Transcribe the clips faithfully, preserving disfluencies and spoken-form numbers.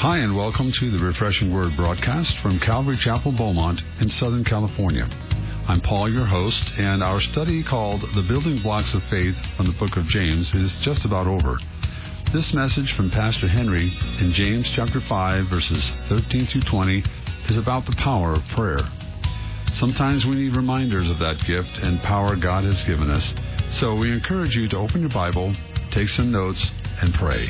Hi, and welcome to the Refreshing Word broadcast from Calvary Chapel, Beaumont in Southern California. I'm Paul, your host, and our study called The Building Blocks of Faith from the book of James is just about over. This message from Pastor Henry in James chapter five, verses thirteen through twenty, is about the power of prayer. Sometimes we need reminders of that gift and power God has given us, so we encourage you to open your Bible, take some notes, and pray.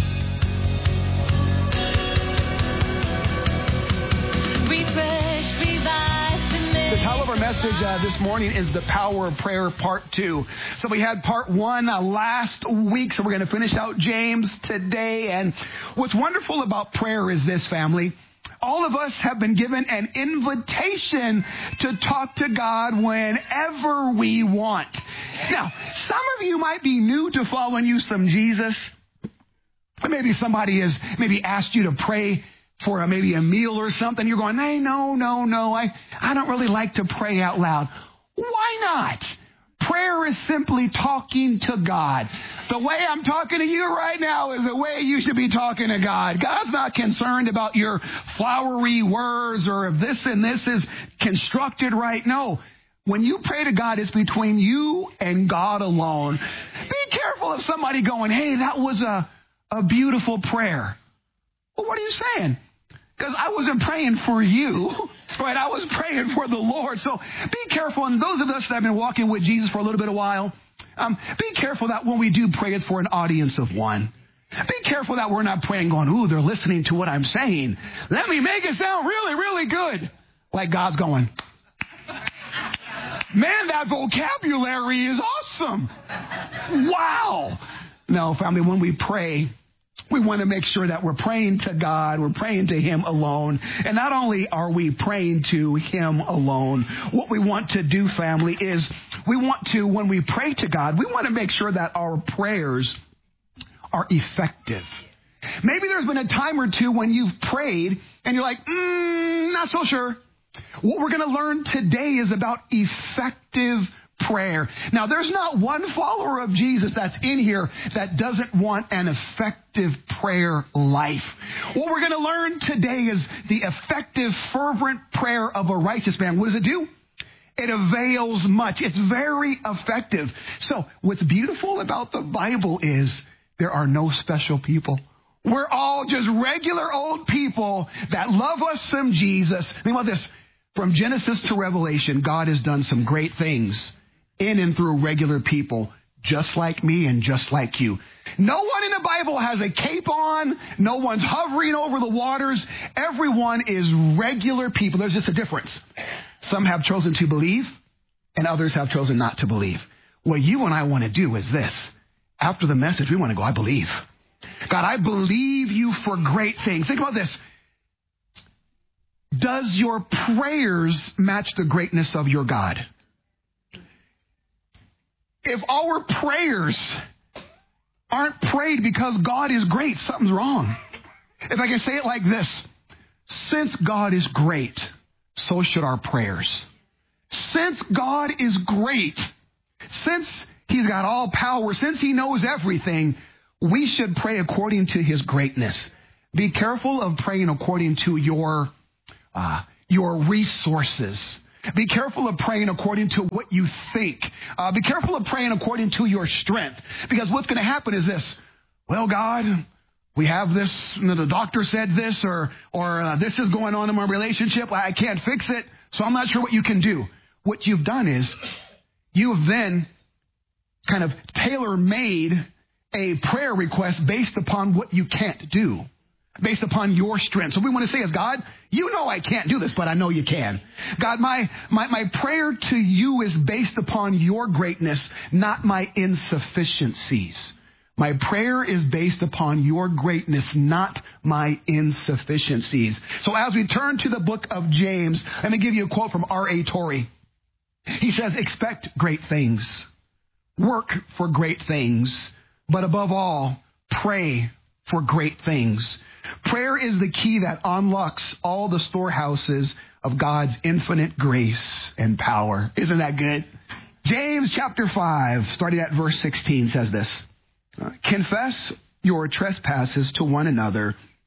The title of our message uh, this morning is The Power of Prayer, Part two. So we had Part one uh, last week, so we're going to finish out James today. And what's wonderful about prayer is this, family. All of us have been given an invitation to talk to God whenever we want. Now, some of you might be new to following you some Jesus. Or maybe somebody has maybe asked you to pray for a, maybe a meal or something. You're going, hey, no, no, no, I, I don't really like to pray out loud. Why not? Prayer is simply talking to God. The way I'm talking to you right now is the way you should be talking to God. God's not concerned about your flowery words or if this and this is constructed right. No. When you pray to God, it's between you and God alone. Be careful of somebody going, hey, that was a, a beautiful prayer. Well, what are you saying? Because I wasn't praying for you, right? I was praying for the Lord. So be careful. And those of us that have been walking with Jesus for a little bit of a while, um, be careful that when we do pray, it's for an audience of one. Be careful that we're not praying going, ooh, they're listening to what I'm saying. Let me make it sound really, really good. Like God's going, man, that vocabulary is awesome. Wow. No, family, when we pray, we want to make sure that we're praying to God, we're praying to Him alone. And not only are we praying to Him alone, what we want to do, family, is we want to, when we pray to God, we want to make sure that our prayers are effective. Maybe there's been a time or two when you've prayed and you're like, mm, not so sure. What we're going to learn today is about effective prayer. Now, there's not one follower of Jesus that's in here that doesn't want an effective prayer life. What we're going to learn today is the effective, fervent prayer of a righteous man. What does it do? It avails much. It's very effective. So what's beautiful about the Bible is there are no special people. We're all just regular old people that love us some Jesus. Think about this. From Genesis to Revelation, God has done some great things in and through regular people, just like me and just like you. No one in the Bible has a cape on. No one's hovering over the waters. Everyone is regular people. There's just a difference. Some have chosen to believe, and others have chosen not to believe. What you and I want to do is this. After the message, we want to go, I believe. God, I believe you for great things. Think about this. Does your prayers match the greatness of your God? If our prayers aren't prayed because God is great, something's wrong. If I can say it like this, since God is great, so should our prayers. Since God is great, since He's got all power, since He knows everything, we should pray according to His greatness. Be careful of praying according to your, uh, your resources. Be careful of praying according to what you think. Uh, be careful of praying according to your strength. Because what's going to happen is this. Well, God, we have this, you know, the doctor said this, or, or uh, this is going on in my relationship. I can't fix it, so I'm not sure what you can do. What you've done is you've then kind of tailor-made a prayer request based upon what you can't do, based upon your strength. So what we want to say is, God, you know I can't do this, but I know you can. God, my, my, my prayer to you is based upon your greatness, not my insufficiencies. My prayer is based upon your greatness, not my insufficiencies. So as we turn to the book of James, let me give you a quote from R A Torrey. He says, expect great things, work for great things, but above all, pray for great things. Prayer is the key that unlocks all the storehouses of God's infinite grace and power. Isn't that good? James chapter five, starting at verse sixteen, says this. Confess your trespasses to one another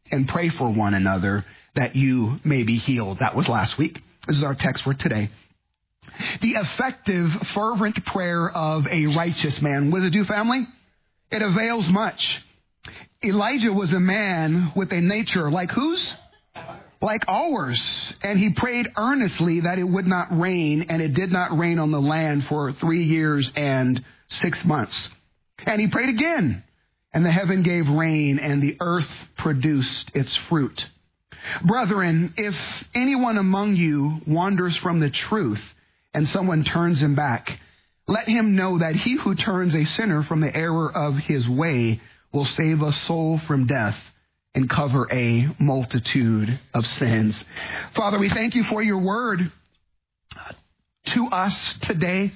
and pray for one another that you may be healed. That was last week. This is our text for today. The effective, fervent prayer of a righteous man. What does it do, family? It avails much. Elijah was a man with a nature like whose? Like ours. And he prayed earnestly that it would not rain, and it did not rain on the land for three years and six months. And he prayed again, and the heaven gave rain, and the earth produced its fruit. Brethren, if anyone among you wanders from the truth, and someone turns him back, let him know that he who turns a sinner from the error of his way will save a soul from death and cover a multitude of sins. Father, we thank you for your word to us today.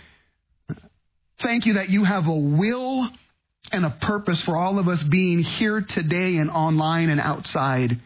Thank you that you have a will and a purpose for all of us being here today and online and outside.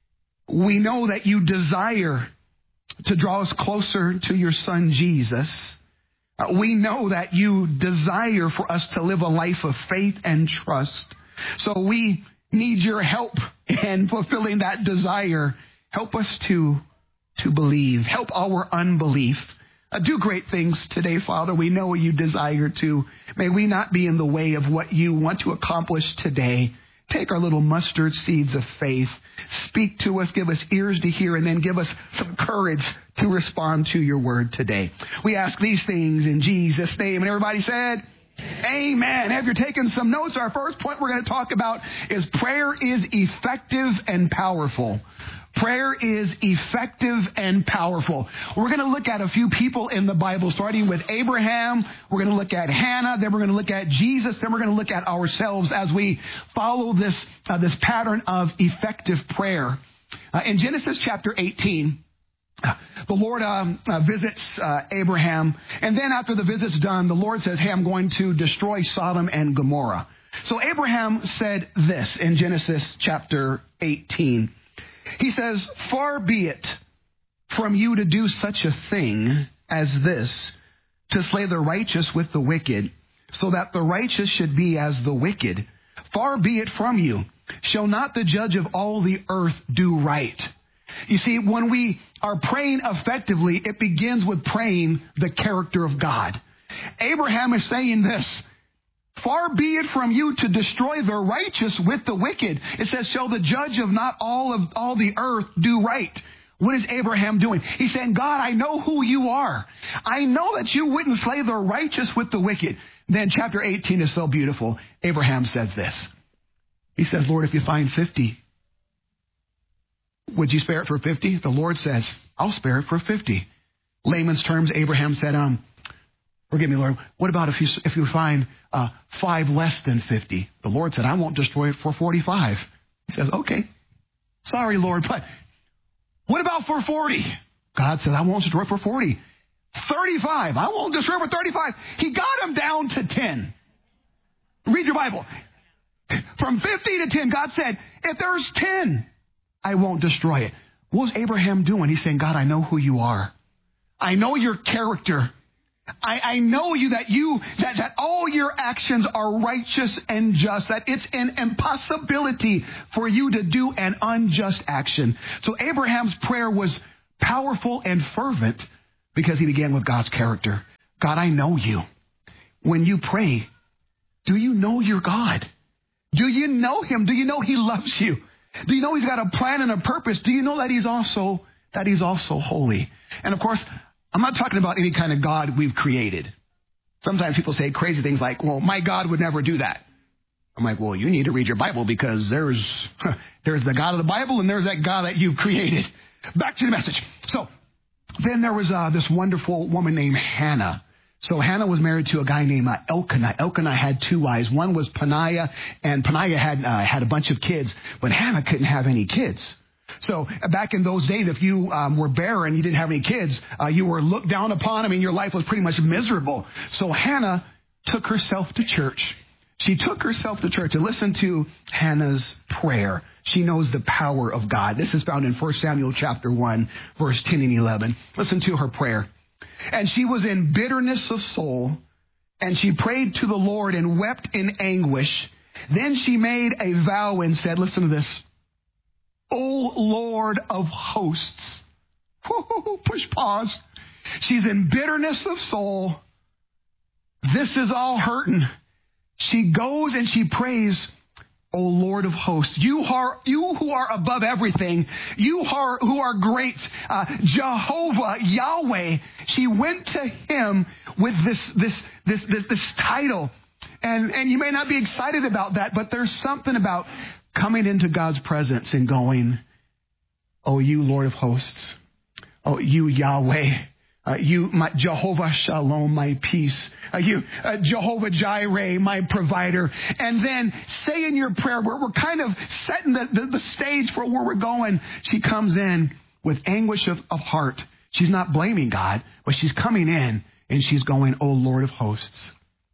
We know that you desire to draw us closer to your Son, Jesus. Uh, we know that you desire for us to live a life of faith and trust. So we need your help in fulfilling that desire. Help us to, to believe. Help our unbelief. Uh, do great things today, Father. We know you desire to. May we not be in the way of what you want to accomplish today. Take our little mustard seeds of faith. Speak to us, give us ears to hear, and then give us some courage to respond to your word today. We ask these things in Jesus' name. And everybody said, amen. If you're taking some notes, our first point we're going to talk about is prayer is effective and powerful. Prayer is effective and powerful. We're going to look at a few people in the Bible, starting with Abraham. We're going to look at Hannah. Then we're going to look at Jesus. Then we're going to look at ourselves as we follow this, uh, this pattern of effective prayer. Uh, in Genesis chapter eighteen, the Lord um, uh, visits uh, Abraham. And then after the visit's done, the Lord says, hey, I'm going to destroy Sodom and Gomorrah. So Abraham said this in Genesis chapter eighteen. He says, far be it from you to do such a thing as this, to slay the righteous with the wicked, so that the righteous should be as the wicked. Far be it from you. Shall not the judge of all the earth do right? You see, when we are praying effectively, it begins with praying the character of God. Abraham is saying this. Far be it from you to destroy the righteous with the wicked. It says, shall the judge of not all of all the earth do right? What is Abraham doing? He's saying, God, I know who you are. I know that you wouldn't slay the righteous with the wicked. Then chapter eighteen is so beautiful. Abraham says this. He says, Lord, if you find fifty, would you spare it for fifty? The Lord says, I'll spare it for fifty. Layman's terms, Abraham said, um, forgive me, Lord, what about if you if you find uh, five less than fifty? The Lord said, I won't destroy it for forty-five. He says, okay, sorry, Lord, but what about for forty? God said, I won't destroy it for forty. thirty-five, I won't destroy it for thirty-five. He got him down to ten. Read your Bible. From fifty to ten, God said, if there's ten, I won't destroy it. What was Abraham doing? He's saying, God, I know who you are. I know your character. I, I know you that you that, that all your actions are righteous and just, that it's an impossibility for you to do an unjust action. So Abraham's prayer was powerful and fervent because he began with God's character. God, I know you. When you pray, do you know your God? Do you know him? Do you know he loves you? Do you know he's got a plan and a purpose? Do you know that he's also that he's also holy? And of course, I'm not talking about any kind of God we've created. Sometimes people say crazy things like, well, my God would never do that. I'm like, well, you need to read your Bible because there's there's the God of the Bible and there's that God that you've created. Back to the message. So then there was uh, this wonderful woman named Hannah. So Hannah was married to a guy named uh, Elkanah. Elkanah had two wives. One was Peninnah, and Peninnah had uh, had a bunch of kids, but Hannah couldn't have any kids. So back in those days, if you um, were barren, you didn't have any kids, uh, you were looked down upon. I mean, your life was pretty much miserable. So Hannah took herself to church. She took herself to church and listened to Hannah's prayer. She knows the power of God. This is found in First Samuel chapter one, verse ten and eleven. Listen to her prayer. And she was in bitterness of soul, and she prayed to the Lord and wept in anguish. Then she made a vow and said, listen to this. O Lord of hosts. Woo-hoo-hoo, push pause. She's in bitterness of soul. This is all hurting. She goes and she prays, O Lord of hosts, you are you who are above everything, you are who are great, uh, Jehovah, Yahweh. She went to him with this this this this, this title, and and you may not be excited about that, but there's something about coming into God's presence and going, "Oh, you Lord of hosts, oh you Yahweh." Uh, you, my Jehovah Shalom, my peace. Uh, you, uh, Jehovah Jireh, my provider. And then say in your prayer, we're, we're kind of setting the, the, the stage for where we're going. She comes in with anguish of, of heart. She's not blaming God, but she's coming in and she's going, "O Lord of hosts,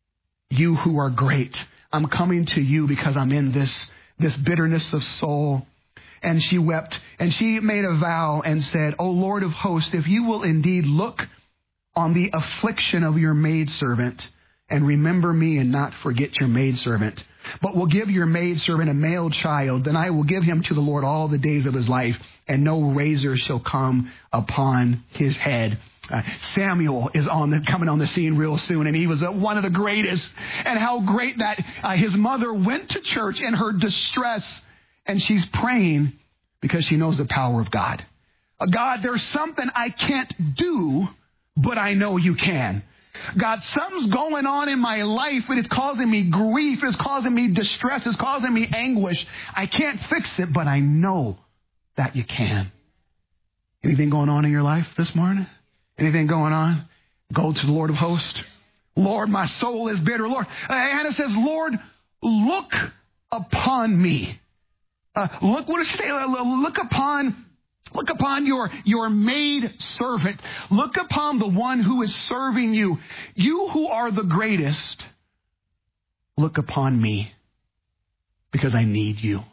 you who are great, I'm coming to you because I'm in this, this bitterness of soul." And she wept, and she made a vow and said, "O Lord of hosts, if you will indeed look on the affliction of your maidservant and remember me and not forget your maidservant, but will give your maidservant a male child, then I will give him to the Lord all the days of his life, and no razor shall come upon his head." Uh, Samuel is on the, coming on the scene real soon, and he was uh, one of the greatest. And how great that uh, his mother went to church in her distress, and she's praying because she knows the power of God. Uh, God, there's something I can't do, but I know you can. God, something's going on in my life, and it's causing me grief, it's causing me distress, it's causing me anguish. I can't fix it, but I know that you can. Anything going on in your life this morning? Anything going on? Go to the Lord of hosts. Lord, my soul is bitter. Lord, uh, Hannah says, "Lord, look upon me." Uh, look, what does she say? Look upon, look upon your, your maid servant. Look upon the one who is serving you. You who are the greatest, look upon me because I need you.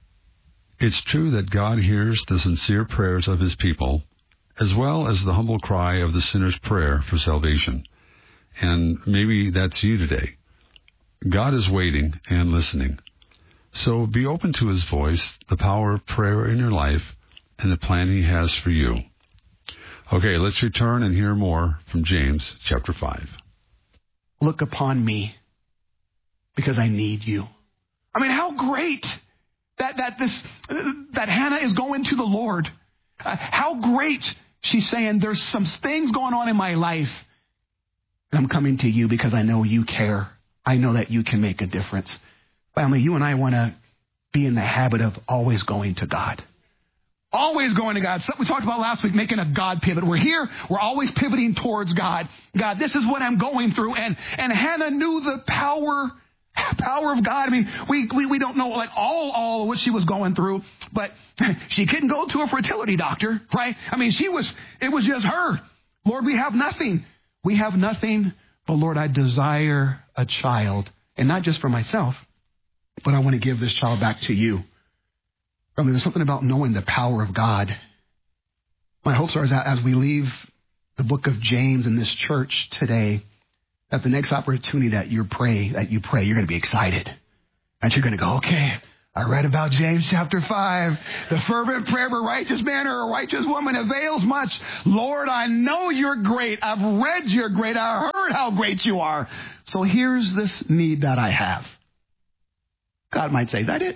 It's true that God hears the sincere prayers of his people, as well as the humble cry of the sinner's prayer for salvation. And maybe that's you today. God is waiting and listening. So be open to his voice, the power of prayer in your life, and the plan he has for you. Okay, let's return and hear more from James chapter five. Look upon me because I need you. I mean, how great that that this that Hannah is going to the Lord. Uh, how great she's saying, there's some things going on in my life, and I'm coming to you because I know you care. I know that you can make a difference. Family, you and I want to be in the habit of always going to God. Always going to God. Something we talked about last week, making a God pivot. We're here. We're always pivoting towards God. God, this is what I'm going through. And and Hannah knew the power power of God. I mean, we we, we don't know like all, all of what she was going through, but she couldn't go to a fertility doctor, right? I mean, she was, it was just her. Lord, we have nothing. We have nothing, but Lord, I desire a child. And not just for myself, but I want to give this child back to you. I mean, there's something about knowing the power of God. My hopes are that as we leave the book of James in this church today, that the next opportunity that you pray, that you pray, you're going to be excited. And you're going to go, okay, I read about James chapter five. The fervent prayer of a righteous man or a righteous woman avails much. Lord, I know you're great. I've read you're great. I heard how great you are. So here's this need that I have. God might say, is that it?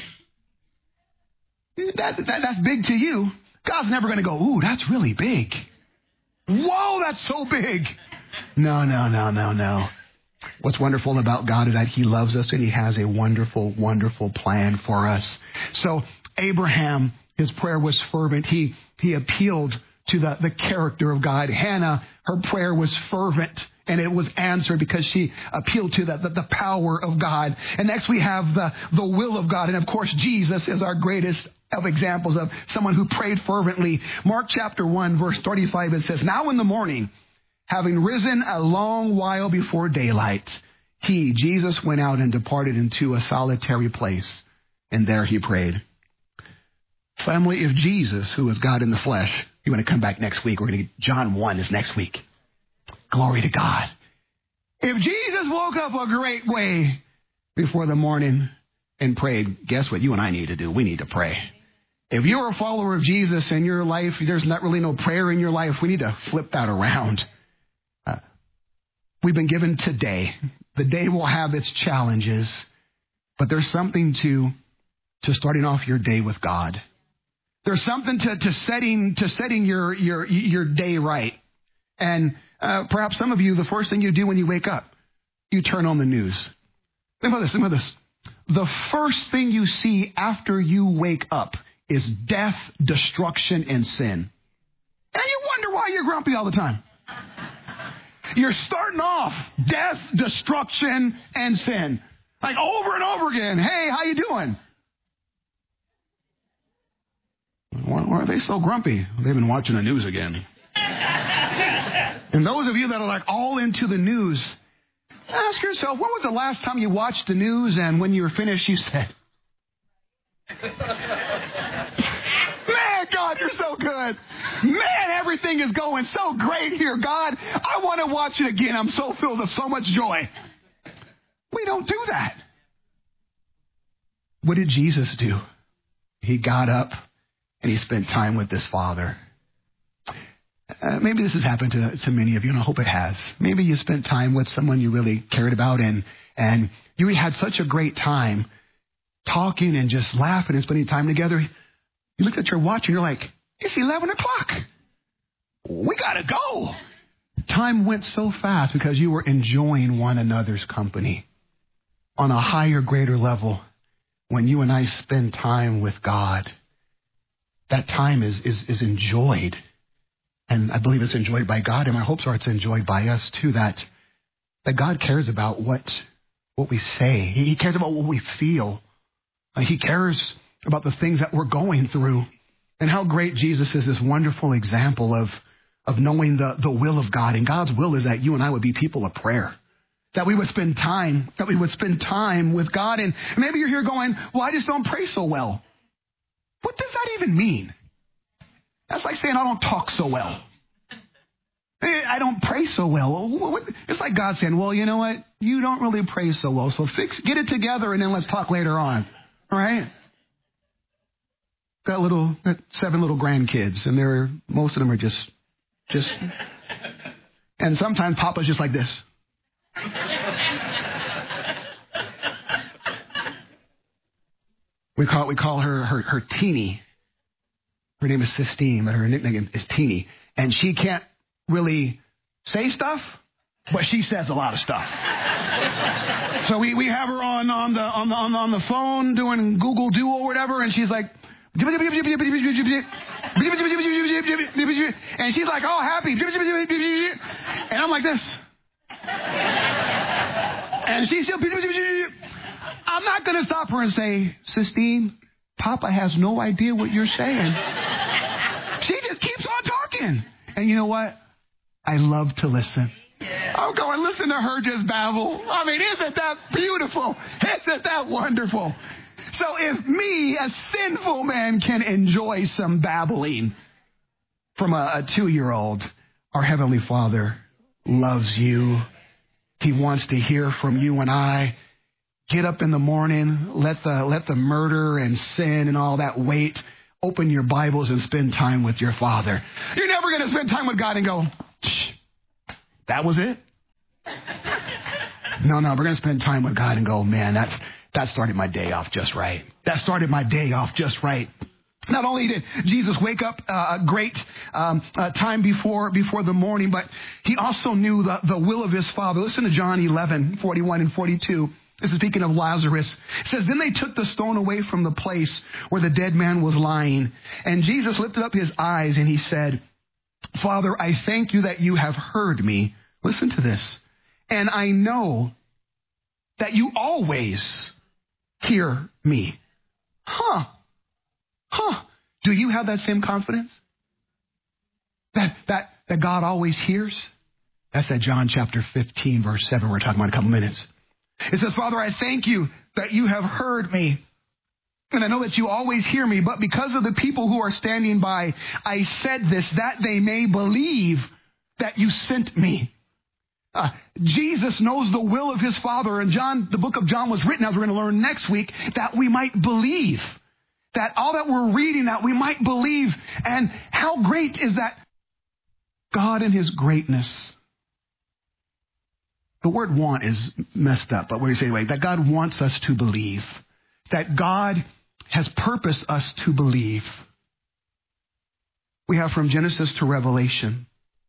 That, that, that's big to you. God's never going to go, ooh, that's really big. Whoa, that's so big. No, no, no, no, no. What's wonderful about God is that he loves us and he has a wonderful, wonderful plan for us. So Abraham, his prayer was fervent. He he appealed to the, the character of God. Hannah, her prayer was fervent, and it was answered because she appealed to the, the, the power of God. And next we have the, the will of God. And of course, Jesus is our greatest of examples of someone who prayed fervently. Mark chapter one, verse thirty-five, it says, "Now in the morning, having risen a long while before daylight, he, Jesus, went out and departed into a solitary place, and there he prayed." Family, if Jesus, who is God in the flesh, you want to come back next week, we're going to get John one is next week. Glory to God. If Jesus woke up a great way before the morning and prayed, guess what you and I need to do? We need to pray. If you're a follower of Jesus in your life, there's not really no prayer in your life, we need to flip that around. Uh, we've been given today. The day will have its challenges, but there's something to, to starting off your day with God. There's something to, to setting to setting your, your, your day right. And uh, perhaps some of you, the first thing you do when you wake up, you turn on the news. Think about this, think about this. The first thing you see after you wake up is death, destruction, and sin. And you wonder why you're grumpy all the time. You're starting off death, destruction, and sin. Like over and over again. Hey, how you doing? Why, why are they so grumpy? They've been watching the news again. And those of you that are like all into the news, ask yourself, when was the last time you watched the news and when you were finished you said, man, God, you're so good. Man, everything is going so great here. God, I want to watch it again. I'm so filled with so much joy. We don't do that. What did Jesus do? He got up and he spent time with his Father. Uh, maybe this has happened to, to many of you, and I hope it has. Maybe you spent time with someone you really cared about, and, and you had such a great time talking and just laughing and spending time together. You look at your watch and you're like, it's eleven o'clock. We got to go. Time went so fast because you were enjoying one another's company. On a higher, greater level, when you and I spend time with God, that time is, is, is enjoyed. And I believe it's enjoyed by God, and my hopes are it's enjoyed by us too, that that God cares about what what we say. He cares about what we feel. Uh, he cares about the things that we're going through. And how great Jesus is, this wonderful example of, of knowing the, the will of God. And God's will is that you and I would be people of prayer. That we would spend time, that we would spend time with God. And maybe you're here going, well, I just don't pray so well. What does that even mean? That's like saying I don't talk so well. I don't pray so well. It's like God saying, well, you know what? You don't really pray so well. So fix, get it together and then let's talk later on. All right? Got little, got seven little grandkids, and they're, most of them are just, just, and sometimes Papa's just like this. We call, we call her, her, her Teeny. Her name is Sistine, but her nickname is Teeny. And she can't really say stuff, but she says a lot of stuff. So we, we have her on, on the on the on the on the phone doing Google Duo or whatever, and she's like, and she's like, oh, happy, and I'm like this, and she's still. I'm not going to stop her and say, Sistine, Papa has no idea what you're saying. She just keeps on talking. And you know what? I love to listen. I'll go and listen to her just babble. I mean, isn't that beautiful? Isn't that wonderful? So if me, a sinful man, can enjoy some babbling from a, a two-year-old, our Heavenly Father loves you. He wants to hear from you and I. Get up in the morning, let the let the murder and sin and all that wait. Open your Bibles and spend time with your Father. You're never going to spend time with God and go, that was it? No, no, we're going to spend time with God and go, man, that's, that started my day off just right. That started my day off just right. Not only did Jesus wake up uh, a great um, uh, time before before the morning, but he also knew the, the will of his Father. Listen to John eleven, forty-one and forty-two. This is speaking of Lazarus. It says, then they took the stone away from the place where the dead man was lying. And Jesus lifted up his eyes and he said, Father, I thank you that you have heard me. Listen to this. And I know that you always hear me. Huh. Huh. Do you have that same confidence? That, that, that God always hears? That's that John chapter fifteen, verse seven we're talking about in a couple minutes. It says, Father, I thank you that you have heard me. And I know that you always hear me, but because of the people who are standing by, I said this, that they may believe that you sent me. Uh, Jesus knows the will of his Father. And John, the book of John was written, as we're going to learn next week, that we might believe that all that we're reading, that we might believe. And how great is that God in his greatness. The word want is messed up, but what do you say anyway? That God wants us to believe. That God has purposed us to believe. We have from Genesis to Revelation,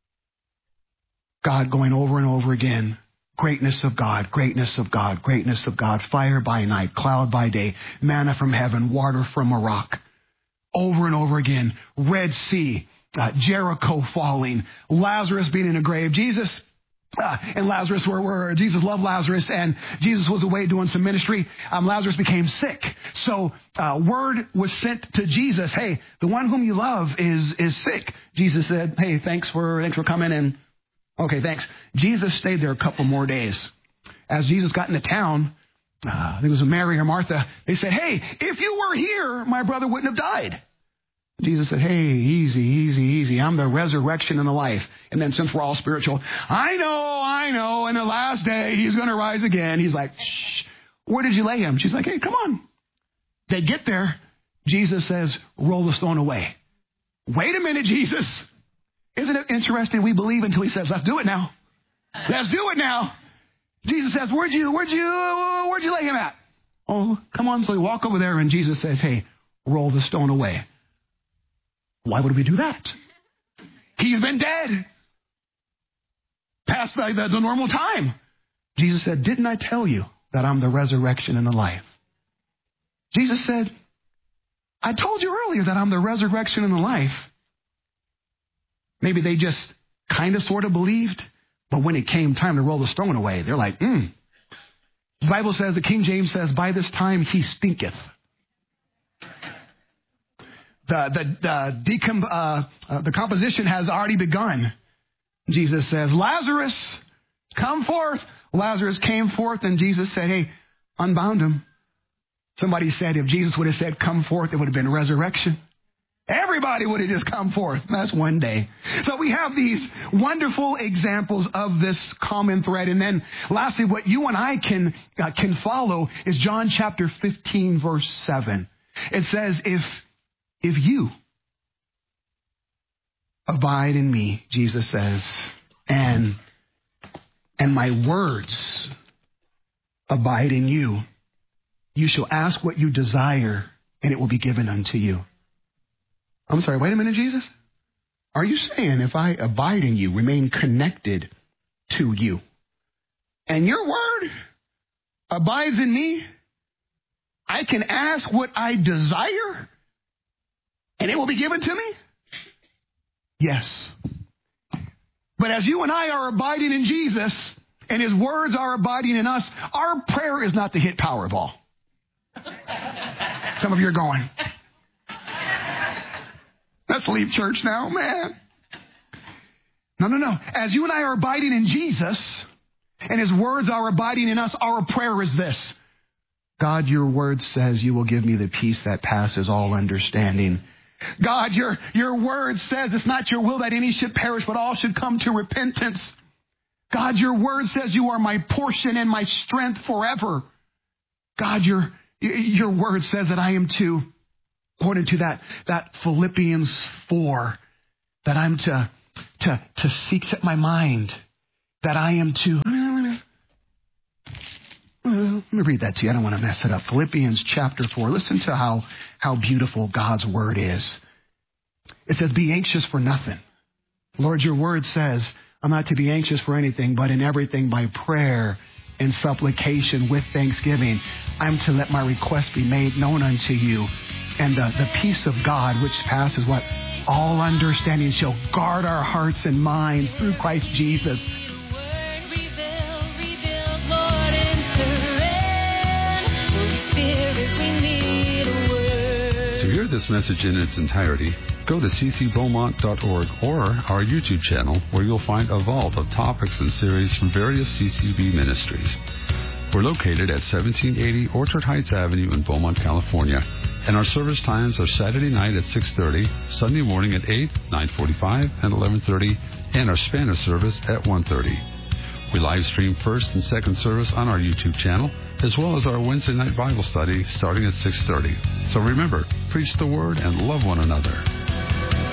God going over and over again. Greatness of God, greatness of God, greatness of God. Fire by night, cloud by day, manna from heaven, water from a rock. Over and over again. Red Sea, uh, Jericho falling, Lazarus being in a grave. Jesus uh, and Lazarus were, were, Jesus loved Lazarus, and Jesus was away doing some ministry. Um, Lazarus became sick. So uh, word was sent to Jesus, hey, the one whom you love is is sick. Jesus said, hey, thanks for, thanks for coming, and okay, thanks. Jesus stayed there a couple more days. As Jesus got into town, uh, I think it was Mary or Martha, they said, hey, if you were here, my brother wouldn't have died. Jesus said, hey, easy, easy, easy. I'm the resurrection and the life. And then since we're all spiritual, I know, I know, in the last day, he's going to rise again. He's like, shh, where did you lay him? She's like, hey, come on. They get there. Jesus says, roll the stone away. Wait a minute, Jesus. Isn't it interesting? We believe until he says, let's do it now. Let's do it now. Jesus says, where'd you, where'd you, where'd you lay him at? Oh, come on. So we walk over there and Jesus says, hey, roll the stone away. Why would we do that? He's been dead. Past the, the, the normal time. Jesus said, didn't I tell you that I'm the resurrection and the life? Jesus said, I told you earlier that I'm the resurrection and the life. Maybe they just kind of sort of believed, but when it came time to roll the stone away, they're like, hmm. The Bible says, the King James says, by this time he stinketh. The the the, decom- uh, uh, the composition has already begun. Jesus says, Lazarus, come forth. Lazarus came forth, and Jesus said, hey, unbound him. Somebody said if Jesus would have said, come forth, it would have been resurrection. Everybody would have just come forth. That's one day. So we have these wonderful examples of this common thread. And then lastly, what you and I can uh, can follow is John chapter fifteen, verse seven. It says, if if you abide in me, Jesus says, and and my words abide in you, you shall ask what you desire, and it will be given unto you. I'm sorry, wait a minute, Jesus. Are you saying if I abide in you, remain connected to you, and your word abides in me, I can ask what I desire, and it will be given to me? Yes. But as you and I are abiding in Jesus, and his words are abiding in us, our prayer is not to hit Powerball. Some of you are going, let's leave church now, man. No, no, no. As you and I are abiding in Jesus, and his words are abiding in us, our prayer is this. God, your word says you will give me the peace that passes all understanding. God, your, your word says it's not your will that any should perish, but all should come to repentance. God, your word says you are my portion and my strength forever. God, your, your word says that I am to, according to that, that Philippians four, that I'm to, to, to seek set my mind, that I am to, let me read that to you. I don't want to mess it up. Philippians chapter four. Listen to how, how beautiful God's word is. It says, be anxious for nothing. Lord, your word says, I'm not to be anxious for anything, but in everything by prayer and supplication with thanksgiving, I'm to let my request be made known unto you. And the, the peace of God, which passes what? All understanding, shall guard our hearts and minds through Christ Jesus. To hear this message in its entirety, go to c c beaumont dot org or our YouTube channel, where you'll find a vault of topics and series from various C C B ministries. We're located at seventeen eighty Orchard Heights Avenue in Beaumont, California, and our service times are Saturday night at six thirty, Sunday morning at eight, nine forty-five, and eleven thirty, and our Spanish service at one thirty. We live stream first and second service on our YouTube channel, as well as our Wednesday night Bible study starting at six thirty. So remember, preach the word and love one another.